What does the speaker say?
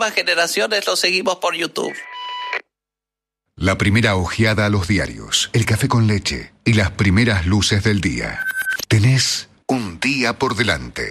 nuevas generaciones lo seguimos por YouTube. La primera ojeada a los diarios, el café con leche y las primeras luces del día. Tenés un día por delante.